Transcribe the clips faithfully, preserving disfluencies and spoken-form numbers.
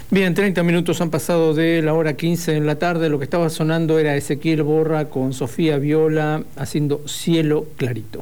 Bien, treinta minutos han pasado de la hora quince en la tarde. Lo que estaba sonando era Ezequiel Borra con Sofía Viola haciendo Cielo Clarito.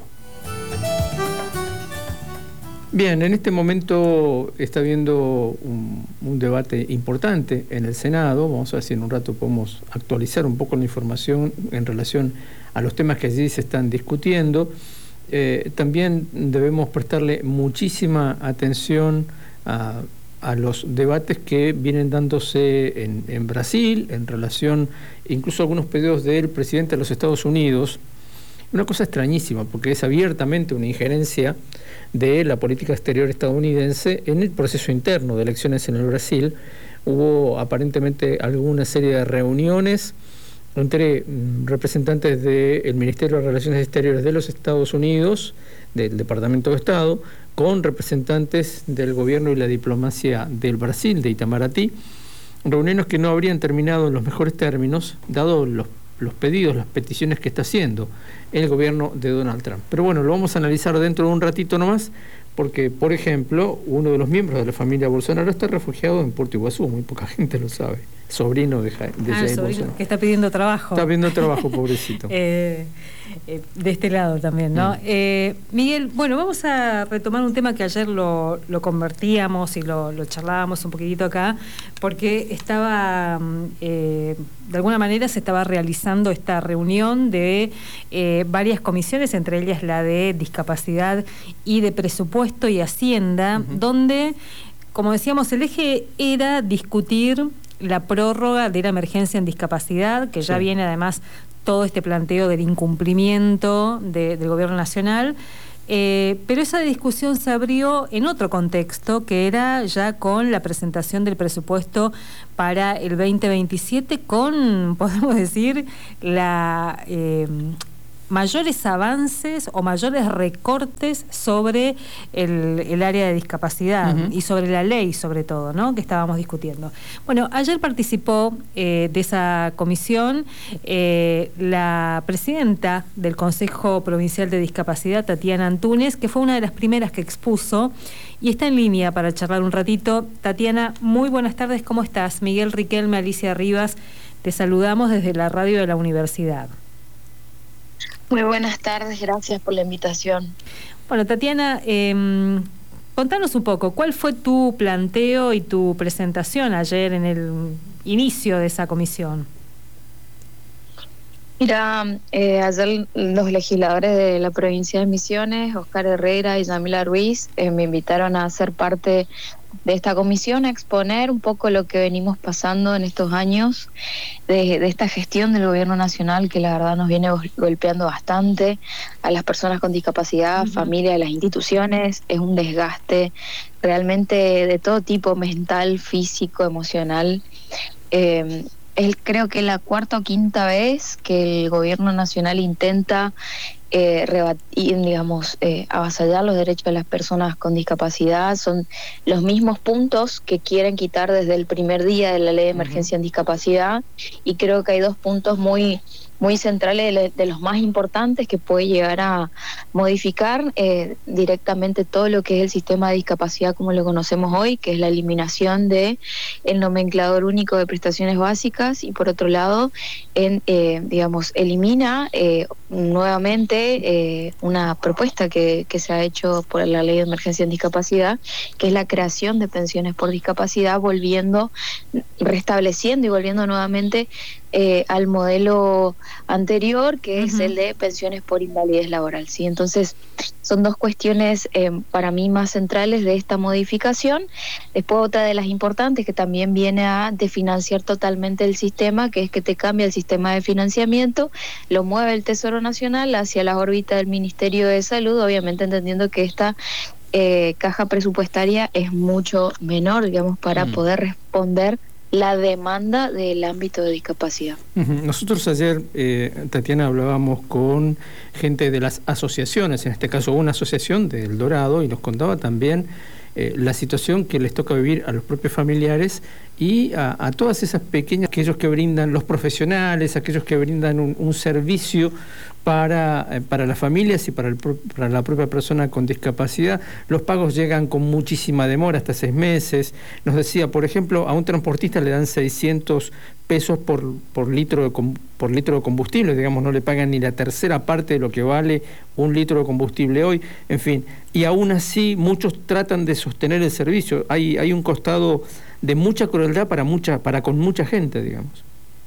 Bien, en este momento está habiendo un, un debate importante en el Senado. Vamos a ver si en un rato podemos actualizar un poco la información en relación a los temas que allí se están discutiendo. Eh, también debemos prestarle muchísima atención a, a los debates que vienen dándose en, en Brasil en relación, incluso a algunos pedidos del presidente de los Estados Unidos. Una cosa extrañísima, porque es abiertamente una injerencia de la política exterior estadounidense en el proceso interno de elecciones en el Brasil. Hubo aparentemente alguna serie de reuniones entre representantes del Ministerio de Relaciones Exteriores de los Estados Unidos, del Departamento de Estado, con representantes del gobierno y la diplomacia del Brasil, de Itamaraty, reuniones que no habrían terminado en los mejores términos, dado los, los pedidos, las peticiones que está haciendo el gobierno de Donald Trump. Pero bueno, lo vamos a analizar dentro de un ratito nomás, porque, por ejemplo, uno de los miembros de la familia Bolsonaro está refugiado en Puerto Iguazú, muy poca gente lo sabe, sobrino de, ja de ah, Jair sobrino, Bolsonaro. Que está pidiendo trabajo. Está pidiendo trabajo, pobrecito. eh, eh, de este lado también, ¿no? Mm. Eh, Miguel, bueno, vamos a retomar un tema que ayer lo, lo convertíamos y lo, lo charlábamos un poquitito acá, porque estaba, eh, de alguna manera se estaba realizando esta reunión de eh, varias comisiones, entre ellas la de discapacidad y de presupuesto y Hacienda, uh-huh. donde, como decíamos, el eje era discutir la prórroga de la emergencia en discapacidad, que ya sí. viene además todo este planteo del incumplimiento de, del gobierno nacional, eh, pero esa discusión se abrió en otro contexto, que era ya con la presentación del presupuesto para el veinte veintisiete, con, podemos decir, la... Eh, mayores avances o mayores recortes sobre el, el área de discapacidad uh-huh. y sobre la ley, sobre todo, ¿no?, que estábamos discutiendo. Bueno, ayer participó eh, de esa comisión eh, la presidenta del Consejo Provincial de Discapacidad, Tatiana Antúnez, que fue una de las primeras que expuso y está en línea para charlar un ratito. Tatiana, muy buenas tardes, ¿cómo estás? Miguel Riquelme, Alicia Rivas, te saludamos desde la radio de la universidad. Muy buenas tardes, gracias por la invitación. Bueno, Tatiana, eh, contanos un poco, ¿cuál fue tu planteo y tu presentación ayer en el inicio de esa comisión? Mira, eh, ayer los legisladores de la provincia de Misiones, Oscar Herrera y Yamila Ruiz, eh, me invitaron a ser parte de esta comisión, a exponer un poco lo que venimos pasando en estos años de, de esta gestión del gobierno nacional, que la verdad nos viene golpeando bastante a las personas con discapacidad, uh-huh. familia, a las instituciones. Es un desgaste realmente de todo tipo, mental, físico, emocional. Eh, es creo que la cuarta o quinta vez que el gobierno nacional intenta Eh, rebatir, digamos, eh, avasallar los derechos de las personas con discapacidad. Son los mismos puntos que quieren quitar desde el primer día de la ley de emergencia uh-huh. en discapacidad, y creo que hay dos puntos muy muy centrales, de, de los más importantes, que puede llegar a modificar eh, directamente todo lo que es el sistema de discapacidad como lo conocemos hoy, que es la eliminación de el nomenclador único de prestaciones básicas, y por otro lado, en, eh, digamos, elimina eh, nuevamente eh, una propuesta que, que se ha hecho por la ley de emergencia en discapacidad, que es la creación de pensiones por discapacidad, volviendo, restableciendo y volviendo nuevamente Eh, al modelo anterior, que uh-huh. es el de pensiones por invalidez laboral, ¿sí? Entonces, son dos cuestiones eh, para mí más centrales de esta modificación. Después, otra de las importantes, que también viene a desfinanciar totalmente el sistema, que es que te cambia el sistema de financiamiento, lo mueve el Tesoro Nacional hacia la órbita del Ministerio de Salud, obviamente entendiendo que esta eh, caja presupuestaria es mucho menor, digamos, para uh-huh. poder responder la demanda del ámbito de discapacidad. Uh-huh. Nosotros ayer, eh, Tatiana, hablábamos con gente de las asociaciones, en este caso una asociación de El Dorado, y nos contaba también eh, la situación que les toca vivir a los propios familiares y a, a todas esas pequeñas, aquellos que brindan los profesionales, aquellos que brindan un, un servicio para, eh, para las familias y para, el, para la propia persona con discapacidad. Los pagos llegan con muchísima demora, hasta seis meses. Nos decía, por ejemplo, a un transportista le dan seiscientos pesos por, por, litro de, por litro de combustible, digamos, no le pagan ni la tercera parte de lo que vale un litro de combustible hoy, en fin, y aún así muchos tratan de sostener el servicio. Hay, hay un costado de mucha crueldad para, mucha, para con mucha gente, digamos.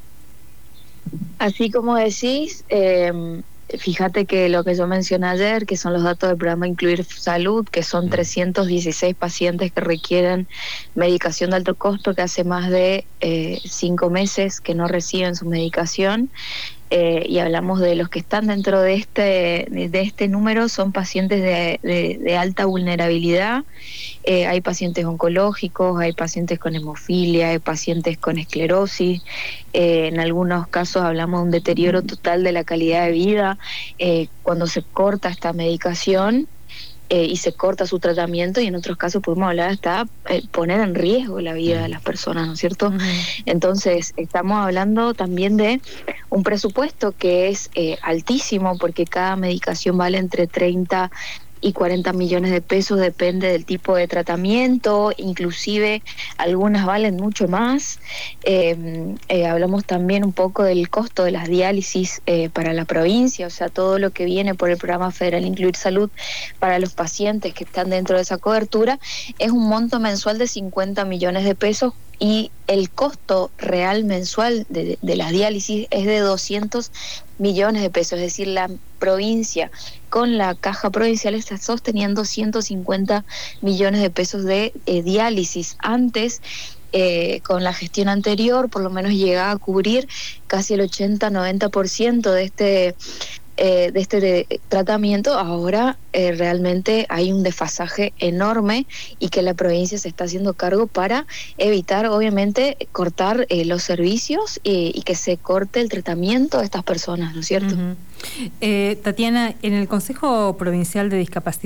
Así como decís, eh, fíjate que lo que yo mencioné ayer, que son los datos del programa Incluir Salud, que son trescientos dieciséis pacientes que requieren medicación de alto costo, que hace más de eh, cinco meses que no reciben su medicación. Eh, y hablamos de los que están dentro de este de este número, son pacientes de, de, de alta vulnerabilidad. Eh, hay pacientes oncológicos, hay pacientes con hemofilia, hay pacientes con esclerosis. Eh, en algunos casos hablamos de un deterioro total de la calidad de vida eh, cuando se corta esta medicación. Eh, y se corta su tratamiento, y en otros casos podemos hablar hasta eh, poner en riesgo la vida de las personas, ¿no es cierto? Uh-huh. Entonces, estamos hablando también de un presupuesto que es eh, altísimo, porque cada medicación vale entre treinta y cuarenta millones de pesos, depende del tipo de tratamiento, inclusive algunas valen mucho más. Eh, eh, hablamos también un poco del costo de las diálisis eh, para la provincia, o sea, todo lo que viene por el programa federal Incluir Salud para los pacientes que están dentro de esa cobertura, es un monto mensual de cincuenta millones de pesos, y el costo real mensual de, de las diálisis es de doscientos millones de pesos, es decir, la provincia con la caja provincial está sosteniendo ciento cincuenta millones de pesos de eh, diálisis. Antes, eh, con la gestión anterior, por lo menos llegaba a cubrir casi el ochenta a noventa por ciento de este Eh, de este de, tratamiento. Ahora eh, realmente hay un desfasaje enorme, y que la provincia se está haciendo cargo para evitar, obviamente, cortar eh, los servicios eh, y que se corte el tratamiento de estas personas, ¿no es cierto? Uh-huh. eh, Tatiana, en el Consejo Provincial de Discapacidad